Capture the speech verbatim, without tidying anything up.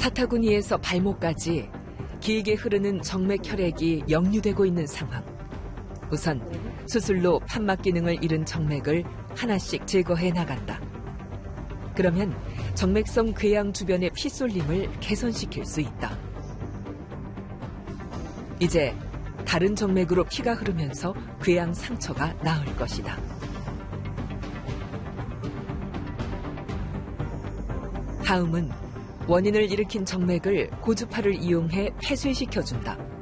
사타구니에서 발목까지 길게 흐르는 정맥 혈액이 역류되고 있는 상황. 우선 수술로 판막 기능을 잃은 정맥을 하나씩 제거해 나간다. 그러면 정맥성 궤양 주변의 피 쏠림을 개선시킬 수 있다. 이제 다른 정맥으로 피가 흐르면서 궤양 상처가 나을 것이다. 다음은 원인을 일으킨 정맥을 고주파를 이용해 폐쇄시켜준다.